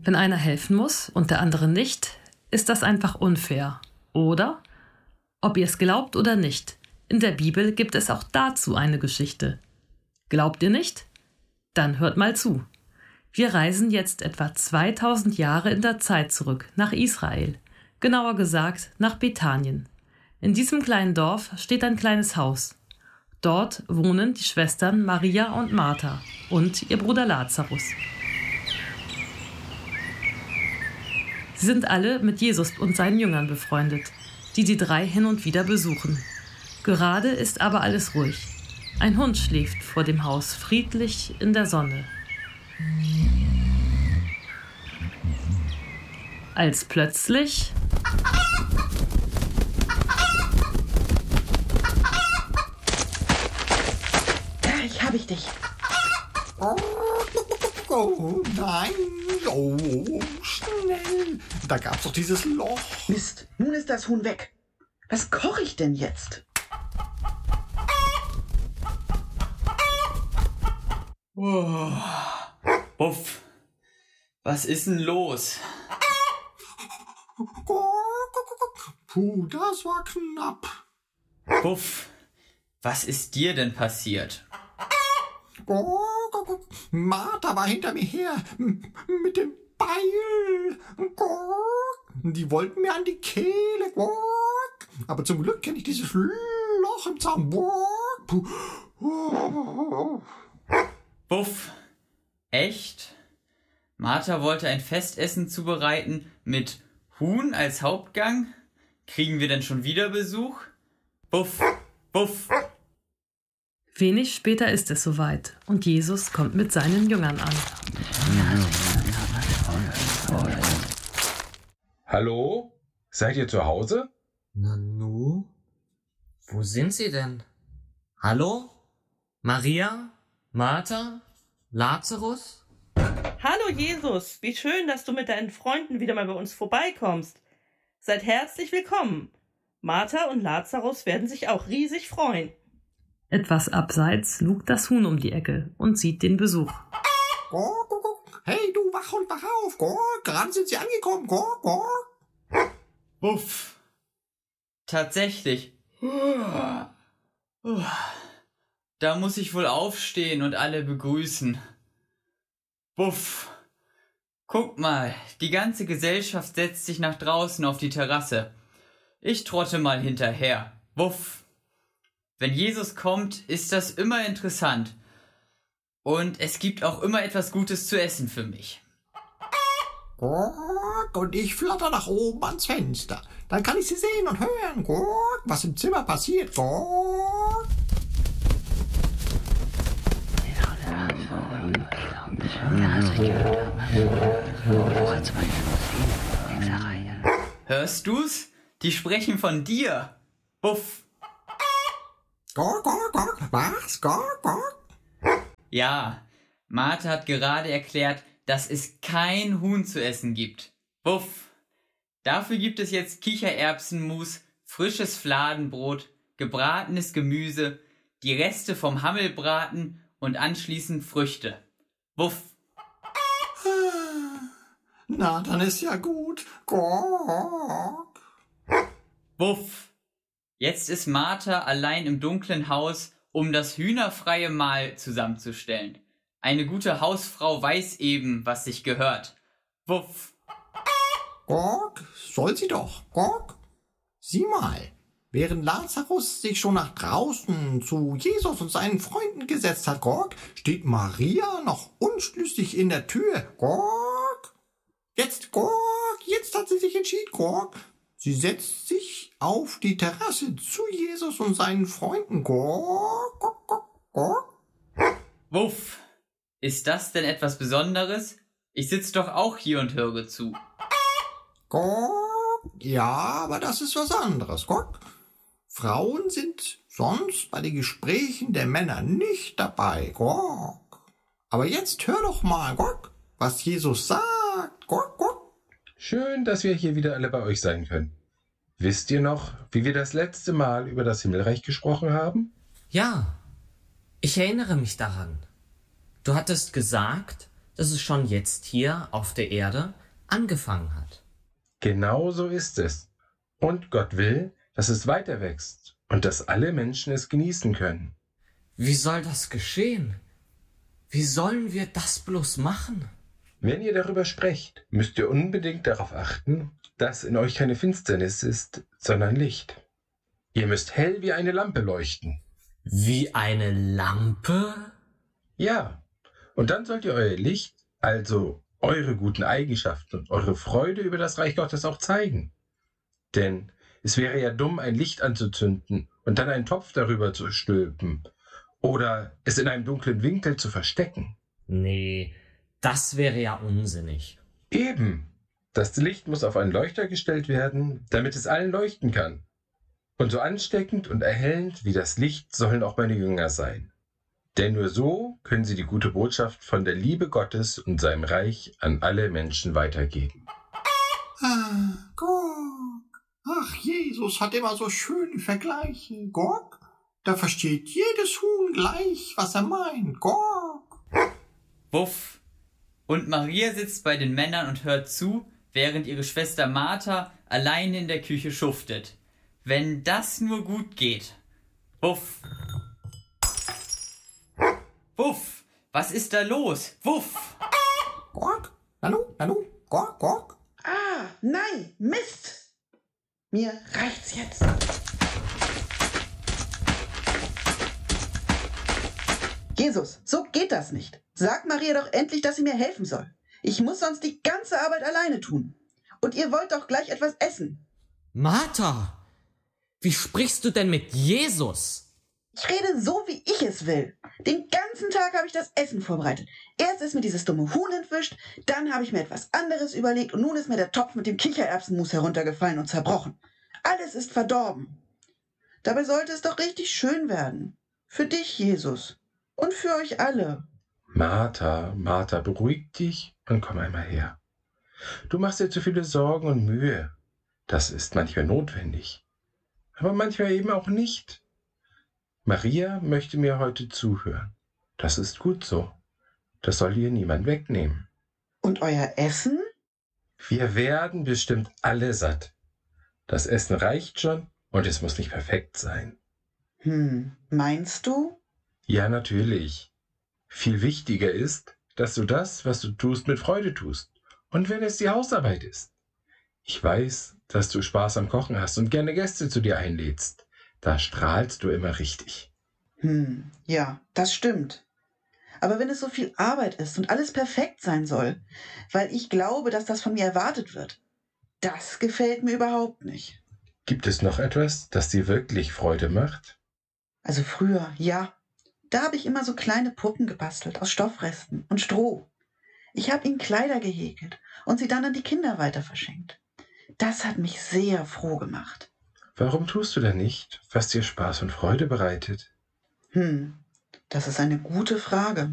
Wenn einer helfen muss und der andere nicht, ist das einfach unfair, oder? Ob ihr es glaubt oder nicht, in der Bibel gibt es auch dazu eine Geschichte. Glaubt ihr nicht? Dann hört mal zu. Wir reisen jetzt etwa 2000 Jahre in der Zeit zurück nach Israel, genauer gesagt nach Bethanien. In diesem kleinen Dorf steht ein kleines Haus. Dort wohnen die Schwestern Maria und Martha und ihr Bruder Lazarus. Sie sind alle mit Jesus und seinen Jüngern befreundet, die drei hin und wieder besuchen. Gerade ist aber alles ruhig. Ein Hund schläft vor dem Haus friedlich in der Sonne. Als plötzlich... Gleich hab ich dich. Oh nein, oh, schnell. Da gab's doch dieses Loch. Mist, nun ist das Huhn weg. Was koche ich denn jetzt? Oh. Puff, was ist denn los? Puh, das war knapp. Puff, was ist dir denn passiert? Martha war hinter mir her mit dem Beil. Die wollten mir an die Kehle. Aber zum Glück kenne ich dieses Loch im Zaun. Puff, echt? Martha wollte ein Festessen zubereiten mit Huhn als Hauptgang? Kriegen wir denn schon wieder Besuch? Puff, puff. Wenig später ist es soweit und Jesus kommt mit seinen Jüngern an. Hallo? Seid ihr zu Hause? Nanu? Wo sind sie denn? Hallo? Maria? Martha? Lazarus? Hallo Jesus, wie schön, dass du mit deinen Freunden wieder mal bei uns vorbeikommst. Seid herzlich willkommen. Martha und Lazarus werden sich auch riesig freuen. Etwas abseits lugt das Huhn um die Ecke und sieht den Besuch. Hey, du Wachhund, wach auf. Gerade sind sie angekommen. Puff. Tatsächlich. Da muss ich wohl aufstehen und alle begrüßen. Puff. Guck mal, die ganze Gesellschaft setzt sich nach draußen auf die Terrasse. Ich trotte mal hinterher. Wuff. Wenn Jesus kommt, ist das immer interessant. Und es gibt auch immer etwas Gutes zu essen für mich. Und ich flatter nach oben ans Fenster. Dann kann ich sie sehen und hören, was im Zimmer passiert. Hörst du's? Die sprechen von dir. Buff. Was? Ja, Martha hat gerade erklärt, dass es kein Huhn zu essen gibt. Buff. Dafür gibt es jetzt Kichererbsenmus, frisches Fladenbrot, gebratenes Gemüse, die Reste vom Hammelbraten und anschließend Früchte. Buff. Na, dann ist ja gut. Buff. Jetzt ist Martha allein im dunklen Haus, um das hühnerfreie Mahl zusammenzustellen. Eine gute Hausfrau weiß eben, was sich gehört. Wuff. Soll sie doch. Sieh mal, während Lazarus sich schon nach draußen zu Jesus und seinen Freunden gesetzt hat, steht Maria noch unschlüssig in der Tür. Jetzt hat sie sich entschieden, Sie setzt sich auf die Terrasse zu Jesus und seinen Freunden. Wuff. Ist das denn etwas Besonderes? Ich sitze doch auch hier und höre zu. Ja, aber das ist was anderes. Frauen sind sonst bei den Gesprächen der Männer nicht dabei. Aber jetzt hör doch mal, was Jesus sagt. Schön, dass wir hier wieder alle bei euch sein können. Wisst ihr noch, wie wir das letzte Mal über das Himmelreich gesprochen haben? Ja, ich erinnere mich daran. Du hattest gesagt, dass es schon jetzt hier auf der Erde angefangen hat. Genau so ist es. Und Gott will, dass es weiter wächst und dass alle Menschen es genießen können. Wie soll das geschehen? Wie sollen wir das bloß machen? Wenn ihr darüber sprecht, müsst ihr unbedingt darauf achten, dass in euch keine Finsternis ist, sondern Licht. Ihr müsst hell wie eine Lampe leuchten. Wie eine Lampe? Ja, und dann sollt ihr euer Licht, also eure guten Eigenschaften und eure Freude über das Reich Gottes auch zeigen. Denn es wäre ja dumm, ein Licht anzuzünden und dann einen Topf darüber zu stülpen oder es in einem dunklen Winkel zu verstecken. Nee, das wäre ja unsinnig. Eben, das Licht muss auf einen Leuchter gestellt werden, damit es allen leuchten kann. Und so ansteckend und erhellend wie das Licht sollen auch meine Jünger sein. Denn nur so können sie die gute Botschaft von der Liebe Gottes und seinem Reich an alle Menschen weitergeben. Gurk. Ach, Jesus hat immer so schöne Vergleiche. Gurk, da versteht jedes Huhn gleich, was er meint. Gurk. Wuff. Und Maria sitzt bei den Männern und hört zu, während ihre Schwester Martha alleine in der Küche schuftet. Wenn das nur gut geht. Wuff. Wuff. Was ist da los? Wuff. Gurk. Nanu. Gurk, Gurk. Ah, nein, Mist. Mir reicht's jetzt. Jesus, so geht das nicht. Sag Maria doch endlich, dass sie mir helfen soll. Ich muss sonst die ganze Arbeit alleine tun. Und ihr wollt doch gleich etwas essen. Martha, wie sprichst du denn mit Jesus? Ich rede so, wie ich es will. Den ganzen Tag habe ich das Essen vorbereitet. Erst ist mir dieses dumme Huhn entwischt, dann habe ich mir etwas anderes überlegt und nun ist mir der Topf mit dem Kichererbsenmus heruntergefallen und zerbrochen. Alles ist verdorben. Dabei sollte es doch richtig schön werden. Für dich, Jesus. Und für euch alle. Martha, beruhig dich und komm einmal her. Du machst dir zu viele Sorgen und Mühe. Das ist manchmal notwendig. Aber manchmal eben auch nicht. Maria möchte mir heute zuhören. Das ist gut so. Das soll dir niemand wegnehmen. Und euer Essen? Wir werden bestimmt alle satt. Das Essen reicht schon und es muss nicht perfekt sein. Meinst du? Ja, natürlich. Viel wichtiger ist, dass du das, was du tust, mit Freude tust. Und wenn es die Hausarbeit ist. Ich weiß, dass du Spaß am Kochen hast und gerne Gäste zu dir einlädst. Da strahlst du immer richtig. Ja, das stimmt. Aber wenn es so viel Arbeit ist und alles perfekt sein soll, weil ich glaube, dass das von mir erwartet wird, das gefällt mir überhaupt nicht. Gibt es noch etwas, das dir wirklich Freude macht? Also früher, ja. Da habe ich immer so kleine Puppen gebastelt aus Stoffresten und Stroh. Ich habe ihnen Kleider gehäkelt und sie dann an die Kinder weiter verschenkt. Das hat mich sehr froh gemacht. Warum tust du denn nicht, was dir Spaß und Freude bereitet? Das ist eine gute Frage.